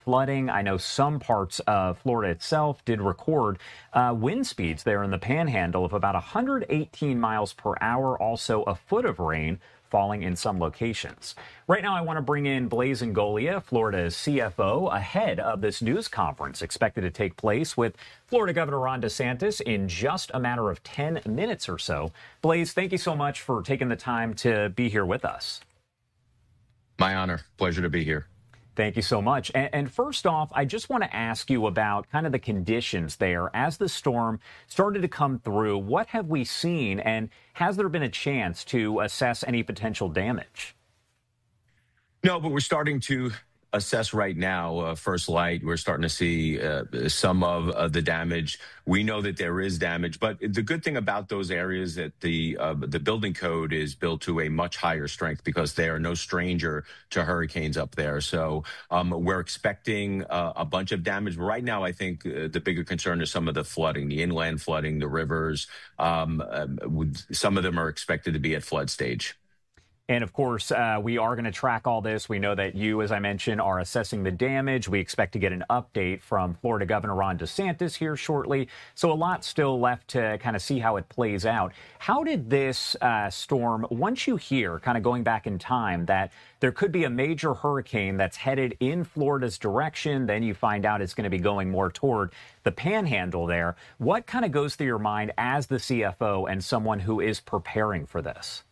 flooding. I know some parts of Florida itself did record wind speeds there in the Panhandle of about 118 miles per hour. Also, a foot of rain falling in some locations. Right now, I want to bring in Blaise Ingoglia, Florida's CFO, ahead of this news conference expected to take place with Florida Governor Ron DeSantis in just a matter of 10 minutes or so. Blaise, thank you so much for taking the time to be here with us. My honor. Pleasure to be here. Thank you so much. And first off, I just want to ask you about kind of the conditions there as the storm started to come through. What have we seen, and has there been a chance to assess any potential damage? No, but we're starting to assess right now. First light, we're starting to see some of the damage. We know that there is damage, but the good thing about those areas that the building code is built to a much higher strength because they are no stranger to hurricanes up there. So we're expecting a bunch of damage. Right now, I think the bigger concern is some of the flooding, the inland flooding, the rivers. Some of them are expected to be at flood stage. And of course, we are going to track all this. We know that you, as I mentioned, are assessing the damage. We expect to get an update from Florida Governor Ron DeSantis here shortly. So a lot still left to kind of see how it plays out. How did this storm, once you hear, kind of going back in time, that there could be a major hurricane that's headed in Florida's direction, then you find out it's going to be going more toward the Panhandle there. What kind of goes through your mind as the CFO and someone who is preparing for this?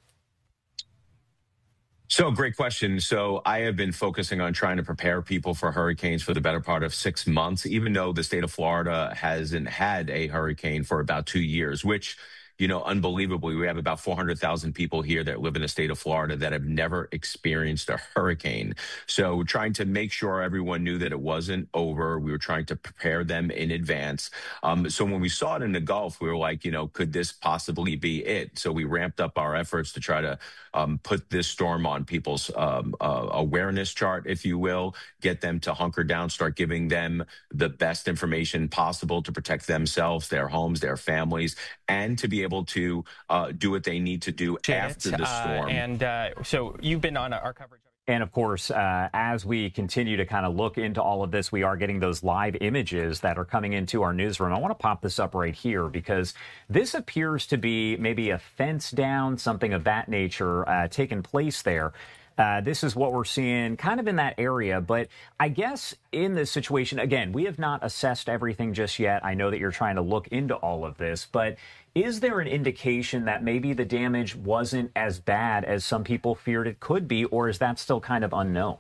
So great question. So I have been focusing on trying to prepare people for hurricanes for the better part of 6 months, even though the state of Florida hasn't had a hurricane for about 2 years, which, you know, unbelievably, we have about 400,000 people here that live in the state of Florida that have never experienced a hurricane. So we're trying to make sure everyone knew that it wasn't over. We were trying to prepare them in advance. So when we saw it in the Gulf, we were like, you know, could this possibly be it? So we ramped up our efforts to try to put this storm on people's awareness chart, if you will, get them to hunker down, start giving them the best information possible to protect themselves, their homes, their families, and to be able to do what they need to do after the storm. So you've been on our coverage. And of course, as we continue to kind of look into all of this, we are getting those live images that are coming into our newsroom. I want to pop this up right here because this appears to be maybe a fence down, something of that nature taking place there. This is what we're seeing kind of in that area. But I guess in this situation, again, we have not assessed everything just yet. I know that you're trying to look into all of this, but is there an indication that maybe the damage wasn't as bad as some people feared it could be, or is that still kind of unknown?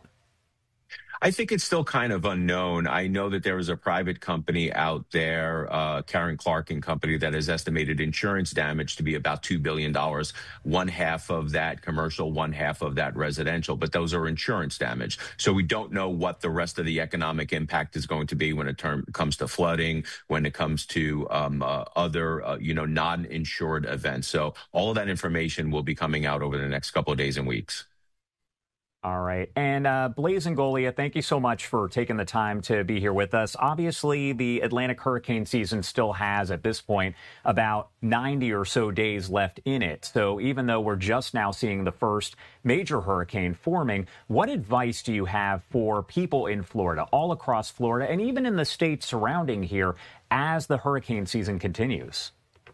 I think it's still kind of unknown. I know that there is a private company out there, Karen Clark and Company, that has estimated insurance damage to be about $2 billion. One half of that commercial, one half of that residential. But those are insurance damage. So we don't know what the rest of the economic impact is going to be when it comes to flooding, when it comes to other, non-insured events. So all of that information will be coming out over the next couple of days and weeks. All right. And Blaise Ingoglia, thank you so much for taking the time to be here with us. Obviously, the Atlantic hurricane season still has, at this point, about 90 or so days left in it. So even though we're just now seeing the first major hurricane forming, what advice do you have for people in Florida, all across Florida, and even in the states surrounding here as the hurricane season continues?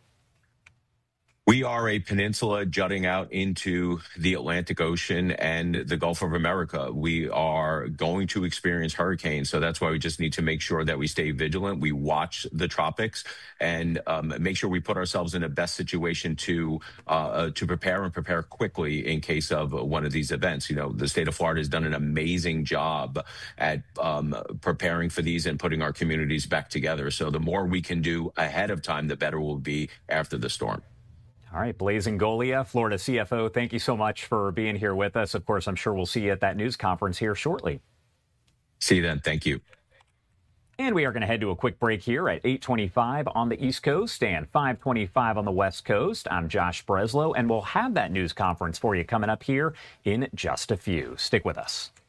We are a peninsula jutting out into the Atlantic Ocean and the Gulf of America. We are going to experience hurricanes, so that's why we just need to make sure that we stay vigilant. We watch the tropics and make sure we put ourselves in the best situation to prepare and prepare quickly in case of one of these events. You know, the state of Florida has done an amazing job at preparing for these and putting our communities back together. So the more we can do ahead of time, the better we'll be after the storm. All right, Blaise Ingoglia, Florida CFO, thank you so much for being here with us. Of course, I'm sure we'll see you at that news conference here shortly. See you then. Thank you. And we are going to head to a quick break here at 8:25 on the East Coast and 5:25 on the West Coast. I'm Josh Breslow, and we'll have that news conference for you coming up here in just a few. Stick with us.